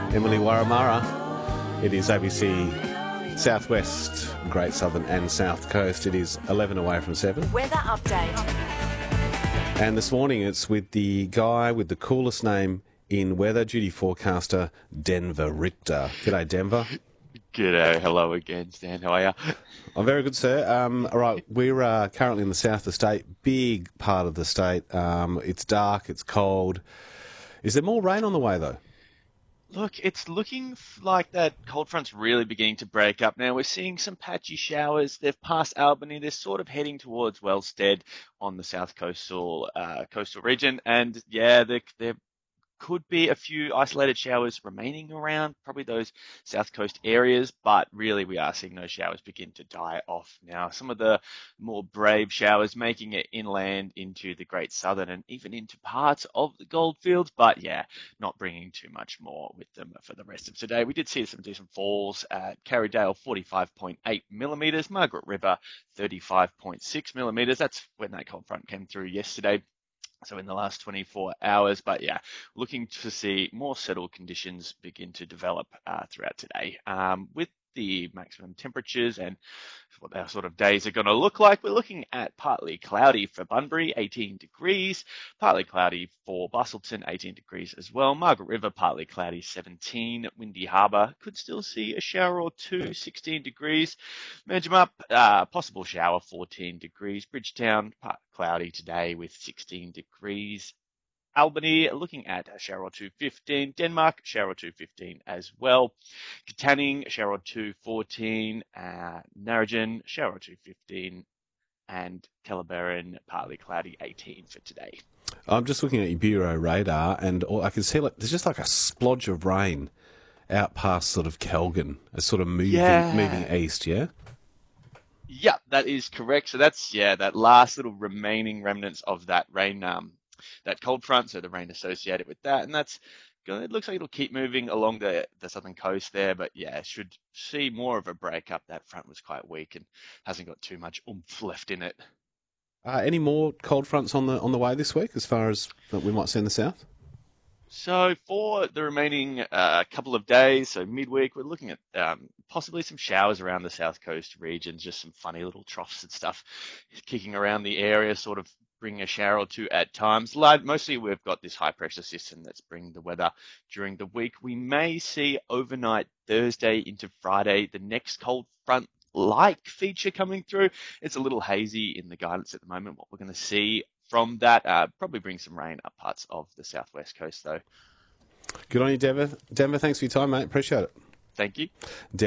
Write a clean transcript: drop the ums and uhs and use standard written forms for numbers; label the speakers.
Speaker 1: Emily Waramara. It is ABC Southwest, Great Southern and South Coast. It is 11 away from 7.
Speaker 2: Weather update.
Speaker 1: And this morning it's with the guy with the coolest name in weather, duty forecaster, Denver Richter. G'day, Denver.
Speaker 3: G'day, hello again, Stan. How are you?
Speaker 1: I'm very good, sir. All right, we're currently in the south of the state, big part of the state. It's dark, it's cold. Is there more rain on the way, though?
Speaker 3: Look, it's looking like that cold front's really beginning to break up now. We're seeing some patchy showers. They've passed Albany. They're sort of heading towards Wellstead on the south coastal region. And yeah, there could be a few isolated showers remaining around, probably those south coast areas, but really we are seeing those showers begin to die off now. Some of the more brave showers making it inland into the Great Southern and even into parts of the Goldfields, but yeah, not bringing too much more with them for the rest of today. We did see some decent falls at Carrydale, 45.8 millimetres, Margaret River, 35.6 millimetres. That's when that cold front came through yesterday. So in the last 24 hours, but yeah, looking to see more settled conditions begin to develop throughout today. With the maximum temperatures and what our sort of days are going to look like, we're looking at partly cloudy for Bunbury, 18 degrees, partly cloudy for Bustleton, 18 degrees as well. Margaret River, partly cloudy, 17. Windy Harbour, could still see a shower or two, 16 degrees. Manjimup, possible shower, 14 degrees. Bridgetown, part cloudy today with 16 degrees. Albany, looking at a shower or two, 15. Denmark, shower or two, 15 as well. Katanning, shower or two, 14. Narrogin, shower or two, 15. And Kellerberrin, partly cloudy, 18 for today.
Speaker 1: I'm just looking at your bureau radar, and I can see there's just like a splodge of rain out past sort of Kelgan. It's sort of moving east, yeah?
Speaker 3: Yeah, that is correct. So that's, that last little remaining remnants of that rain, that cold front, so the rain associated with that. And it looks like it'll keep moving along the southern coast there, but yeah, should see more of a break up. That front was quite weak and hasn't got too much oomph left in it.
Speaker 1: Any more cold fronts on the way this week, as far as that we might see in the south?
Speaker 3: So for the remaining couple of days, so midweek, we're looking at possibly some showers around the south coast regions, just some funny little troughs and stuff kicking around the area, sort of bring a shower or two at times. Mostly we've got this high pressure system that's bringing the weather during the week. We may see overnight Thursday into Friday the next cold front like feature coming through. It's a little hazy in the guidance at the moment. What we're going to see from that, probably bring some rain up parts of the southwest coast though.
Speaker 1: Good on you, Denver. Thanks for your time, mate. Appreciate it.
Speaker 3: Thank you.